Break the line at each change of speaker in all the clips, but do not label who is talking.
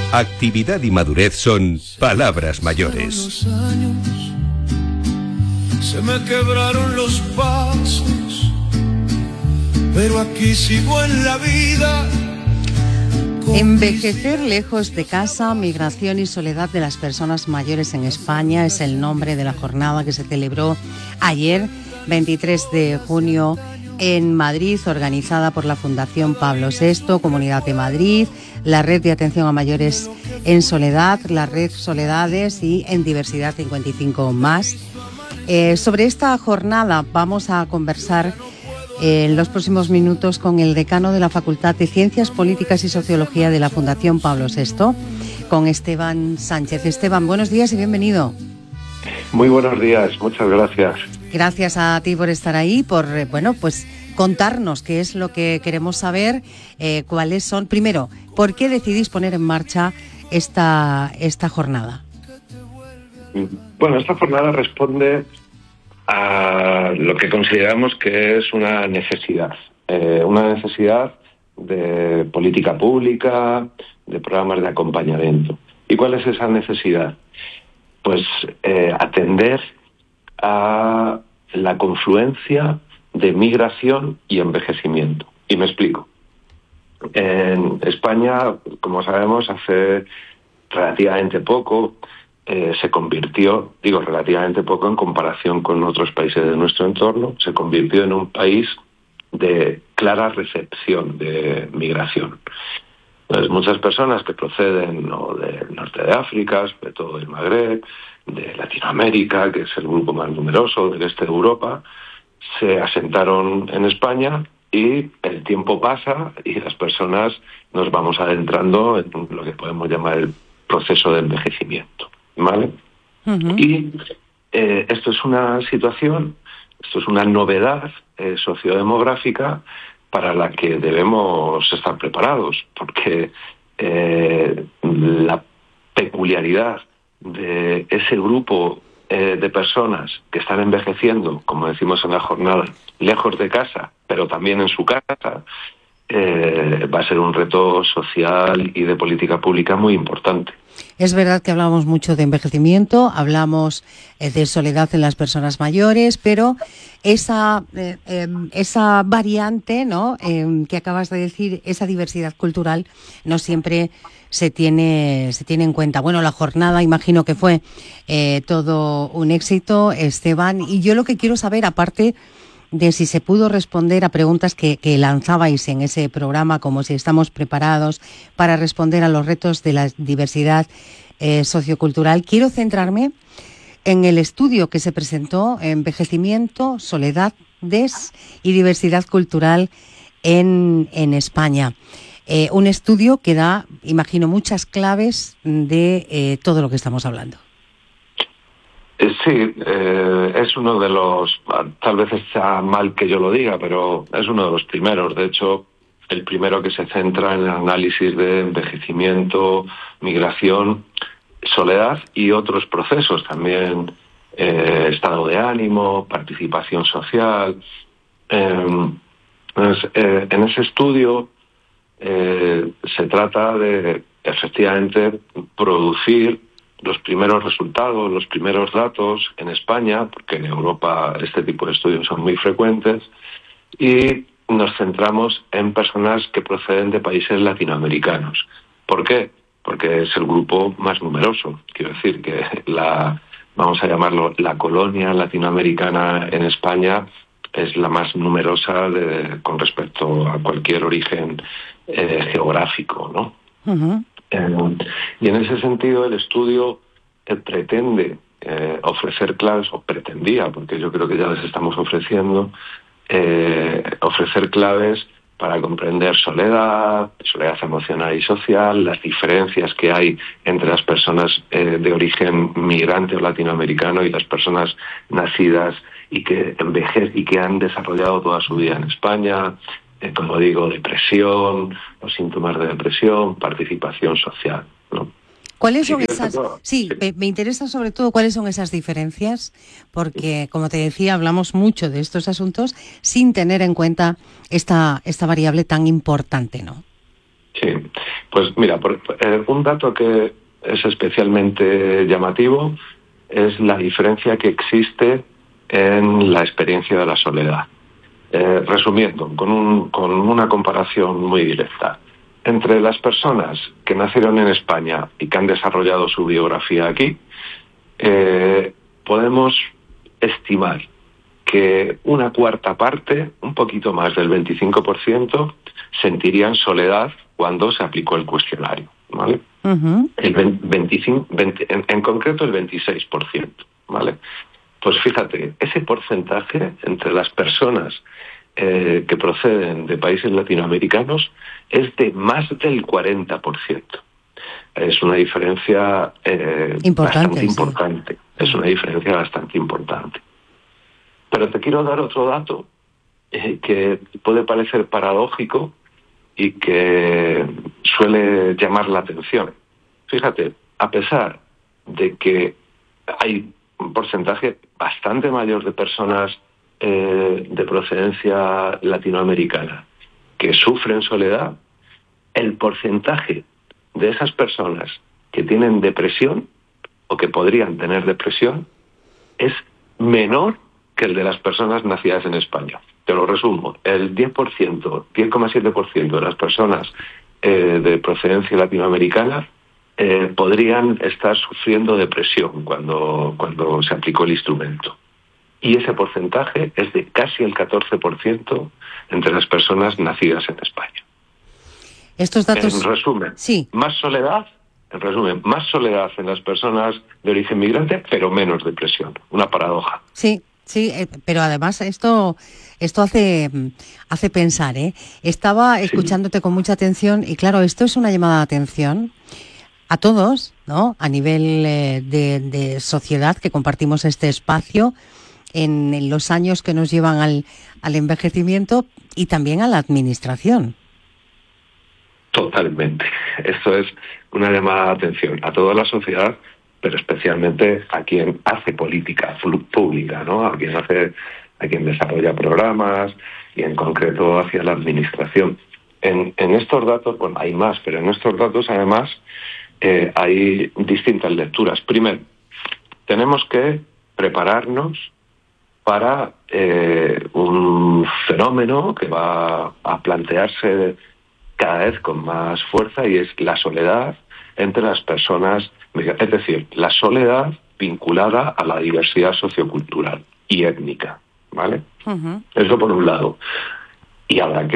actividad y madurez son palabras mayores.
Los años, se me quebraron los pasos, pero aquí sigo en la vida.
Envejecer lejos de casa, migración y soledad de las personas mayores en España es el nombre de la jornada que se celebró ayer, 23 de junio, en Madrid, organizada por la Fundación Pablo VI, Comunidad de Madrid, la Red de Atención a Mayores en Soledad, la Red Soledades y En Diversidad 55 más. Sobre esta jornada vamos a conversar en los próximos minutos con el decano de la Facultad de Ciencias Políticas y Sociología de la Fundación Pablo VI, con Esteban Sánchez. Esteban, buenos días y bienvenido.
Muy buenos días, muchas gracias.
Gracias a ti por estar ahí, por contarnos qué es lo que queremos saber, cuáles son. Primero, ¿por qué decidís poner en marcha esta jornada?
Bueno, esta jornada responde a lo que consideramos que es una necesidad de política pública, de programas de acompañamiento. ¿Y cuál es esa necesidad? Pues atender a la confluencia de migración y envejecimiento. Y me explico. En España, como sabemos, hace relativamente poco se convirtió, digo relativamente poco en comparación con otros países de nuestro entorno, se convirtió en un país de clara recepción de migración. Entonces, muchas personas que proceden del norte de África, sobre todo del Magreb, de Latinoamérica, que es el grupo más numeroso, del este de Europa, se asentaron en España y el tiempo pasa y las personas nos vamos adentrando en lo que podemos llamar el proceso de envejecimiento. ¿Vale? Uh-huh. Y esto es una situación, esto es una novedad sociodemográfica para la que debemos estar preparados, porque la peculiaridad de ese grupo de personas que están envejeciendo, como decimos en la jornada, lejos de casa, pero también en su casa, va a ser un reto social y de política pública muy importante.
Es verdad que hablamos mucho de envejecimiento, hablamos de soledad en las personas mayores, pero esa variante, ¿no?, que acabas de decir, esa diversidad cultural, no siempre se tiene en cuenta. Bueno, la jornada imagino que fue todo un éxito, Esteban, y yo lo que quiero saber, aparte de si se pudo responder a preguntas que lanzabais en ese programa, como si estamos preparados para responder a los retos de la diversidad sociocultural, quiero centrarme en el estudio que se presentó, Envejecimiento, Soledades y Diversidad Cultural en España. Un estudio que da, imagino, muchas claves de todo lo que estamos hablando.
Sí, es uno de los, tal vez está mal que yo lo diga, pero es uno de los primeros. De hecho, el primero que se centra en el análisis de envejecimiento, migración, soledad y otros procesos también, estado de ánimo, participación social. En ese estudio se trata de, efectivamente, producir los primeros resultados, los primeros datos en España, porque en Europa este tipo de estudios son muy frecuentes, y nos centramos en personas que proceden de países latinoamericanos. ¿Por qué? Porque es el grupo más numeroso. Quiero decir que vamos a llamarlo, la colonia latinoamericana en España es la más numerosa con respecto a cualquier origen geográfico, ¿no? Uh-huh. Y en ese sentido el estudio pretende ofrecer claves, o pretendía, porque yo creo que ya les estamos ofreciendo, ofrecer claves para comprender soledad emocional y social, las diferencias que hay entre las personas de origen migrante o latinoamericano y las personas nacidas y que han desarrollado toda su vida en España, como digo, depresión, los síntomas de depresión, participación social, ¿no?
¿Cuáles son esas? Sí, me interesa sobre todo cuáles son esas diferencias, porque, como te decía, hablamos mucho de estos asuntos sin tener en cuenta esta variable tan importante, ¿no?
Sí, pues mira, un dato que es especialmente llamativo es la diferencia que existe en la experiencia de la soledad. Resumiendo, con una comparación muy directa, entre las personas que nacieron en España y que han desarrollado su biografía aquí, podemos estimar que una cuarta parte, un poquito más del 25%, sentirían soledad cuando se aplicó el cuestionario, ¿vale? Uh-huh. En concreto el 26%, ¿vale? Pues fíjate, ese porcentaje entre las personas que proceden de países latinoamericanos es de más del 40%. Es una diferencia bastante importante. Sí. Es una diferencia bastante importante. Pero te quiero dar otro dato que puede parecer paradójico y que suele llamar la atención. Fíjate, a pesar de que hay un porcentaje bastante mayor de personas de procedencia latinoamericana que sufren soledad, el porcentaje de esas personas que tienen depresión o que podrían tener depresión es menor que el de las personas nacidas en España. Te lo resumo, el 10,7% de las personas de procedencia latinoamericana podrían estar sufriendo depresión cuando se aplicó el instrumento. Y ese porcentaje es de casi el 14% entre las personas nacidas en España.
Estos datos...
En resumen,
sí.
más soledad en las personas de origen migrante, pero menos depresión. Una paradoja.
Sí, pero además esto hace pensar, ¿eh? Estaba escuchándote con mucha atención y claro, esto es una llamada de atención a todos, ¿no? A nivel de sociedad que compartimos este espacio en los años que nos llevan al envejecimiento y también a la administración.
Totalmente. Esto es una llamada de atención a toda la sociedad, pero especialmente a quien hace política pública, ¿no? A quien desarrolla programas y en concreto hacia la administración. En estos datos, bueno, hay más, pero en estos datos además hay distintas lecturas. Primero, tenemos que prepararnos para un fenómeno que va a plantearse cada vez con más fuerza y es la soledad entre las personas, es decir, la soledad vinculada a la diversidad sociocultural y étnica, ¿vale? Uh-huh. Eso por un lado. Y habrá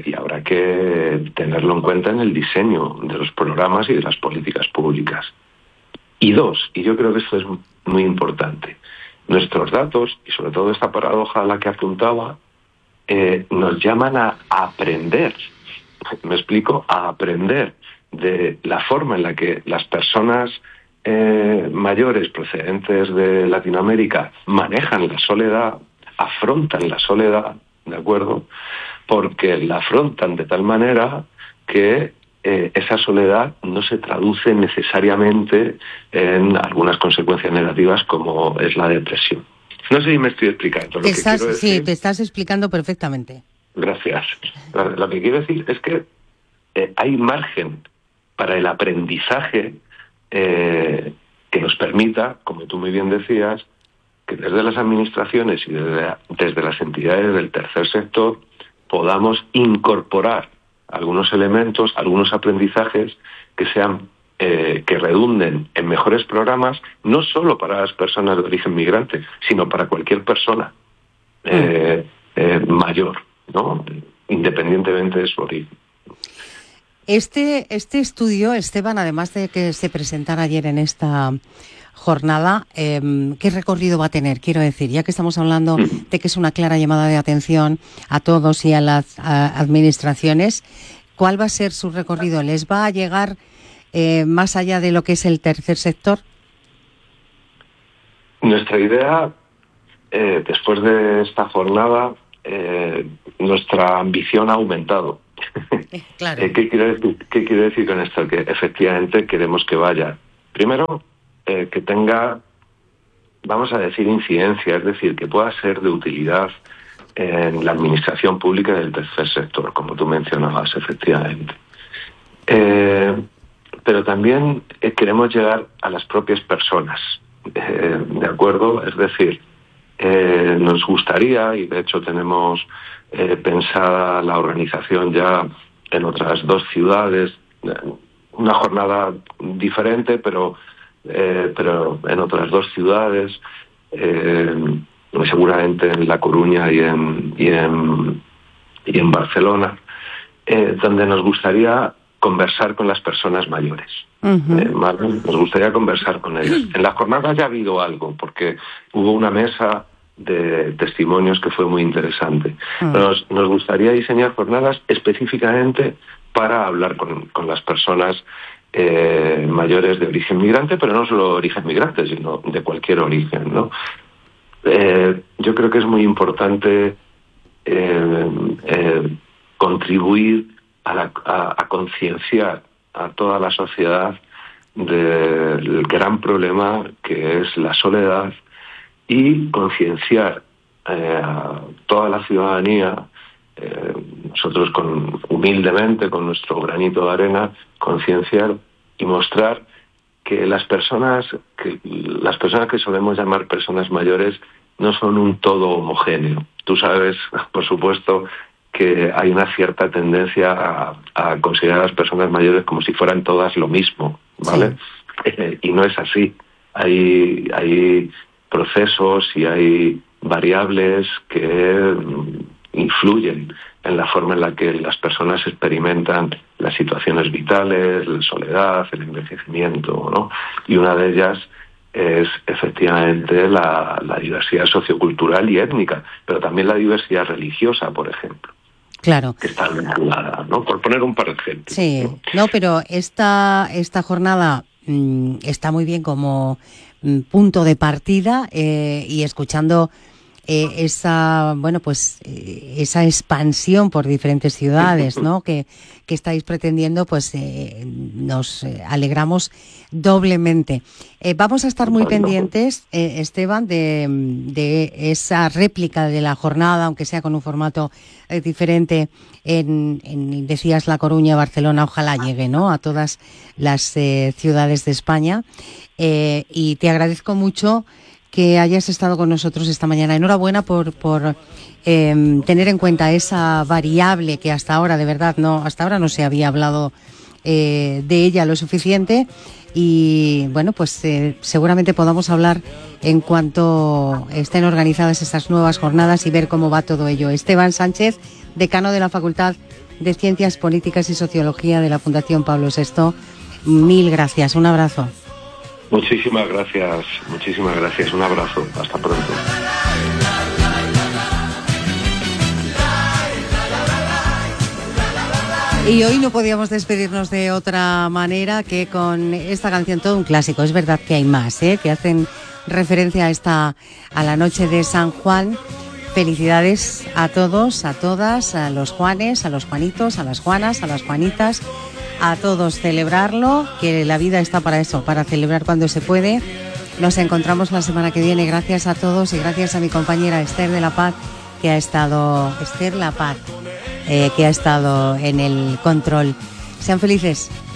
que tenerlo en cuenta en el diseño de los programas y de las políticas públicas. Y dos, y yo creo que esto es muy importante, nuestros datos, y sobre todo esta paradoja a la que apuntaba, nos llaman a aprender, me explico, a aprender de la forma en la que las personas mayores procedentes de Latinoamérica manejan la soledad, afrontan la soledad, ¿de acuerdo? Porque la afrontan de tal manera que esa soledad no se traduce necesariamente en algunas consecuencias negativas como es la depresión. No sé si me estoy explicando.
Sí, te estás explicando perfectamente.
Gracias. Lo que quiero decir es que hay margen para el aprendizaje que nos permita, como tú muy bien decías, que desde las administraciones y desde las entidades del tercer sector podamos incorporar algunos elementos, algunos aprendizajes que sean que redunden en mejores programas, no solo para las personas de origen migrante, sino para cualquier persona mayor, ¿no? Independientemente de su origen.
Este estudio, Esteban, además de que se presentara ayer en esta jornada, ¿qué recorrido va a tener? Quiero decir, ya que estamos hablando de que es una clara llamada de atención a todos y a las administraciones, ¿cuál va a ser su recorrido? ¿Les va a llegar más allá de lo que es el tercer sector?
Nuestra idea, después de esta jornada, nuestra ambición ha aumentado.
Claro.
¿Qué quiere decir con esto? Que efectivamente queremos que vaya, primero, que tenga, vamos a decir, incidencia, es decir, que pueda ser de utilidad en la administración pública del tercer sector, como tú mencionabas, efectivamente. Pero también queremos llegar a las propias personas, ¿de acuerdo? Es decir, nos gustaría, y de hecho tenemos pensada la organización ya en otras 2 ciudades, una jornada diferente, pero en otras 2 ciudades, seguramente en La Coruña y en Barcelona, donde nos gustaría conversar con las personas mayores. Nos gustaría conversar con ellas. En la jornada ya ha habido algo, porque hubo una mesa de testimonios que fue muy interesante. Nos gustaría diseñar jornadas específicamente para hablar con las personas mayores de origen migrante, pero no solo de origen migrante, sino de cualquier origen, ¿no? Yo creo que es muy importante contribuir a concienciar a toda la sociedad del gran problema que es la soledad y concienciar a toda la ciudadanía, nosotros humildemente con nuestro granito de arena, concienciar y mostrar que las personas que solemos llamar personas mayores no son un todo homogéneo. Tú sabes, por supuesto, que hay una cierta tendencia a considerar a las personas mayores como si fueran todas lo mismo, ¿vale? Sí. Y no es así. Hay procesos y hay variables que influyen en la forma en la que las personas experimentan las situaciones vitales, la soledad, el envejecimiento, ¿no? Y una de ellas es efectivamente la diversidad sociocultural y étnica, pero también la diversidad religiosa, por ejemplo.
Claro.
Que está vinculada, ¿no? Por poner un par de ejemplos.
Sí, no, pero esta jornada está muy bien como punto de partida y escuchando esa expansión por diferentes ciudades, ¿no? que estáis pretendiendo, pues nos alegramos doblemente. Vamos a estar muy pendientes, Esteban, de esa réplica de la jornada, aunque sea con un formato diferente en decías La Coruña, Barcelona, ojalá llegue, ¿no?, a todas las ciudades de España. Y te agradezco mucho que hayas estado con nosotros esta mañana. Enhorabuena por tener en cuenta esa variable que hasta ahora no se había hablado de ella lo suficiente, y bueno, pues seguramente podamos hablar en cuanto estén organizadas estas nuevas jornadas y ver cómo va todo ello. Esteban Sánchez, decano de la Facultad de Ciencias Políticas y Sociología de la Fundación Pablo VI, mil gracias, un abrazo.
Muchísimas gracias, un abrazo, hasta pronto.
Y hoy no podíamos despedirnos de otra manera que con esta canción, todo un clásico. Es verdad que hay más, que hacen referencia a la noche de San Juan. Felicidades a todos, a todas, a los Juanes, a los Juanitos, a las Juanas, a las Juanitas, a todos celebrarlo, que la vida está para eso, para celebrar cuando se puede. Nos encontramos la semana que viene. Gracias a todos y gracias a mi compañera Esther de la Paz, que ha estado en el control. Sean felices.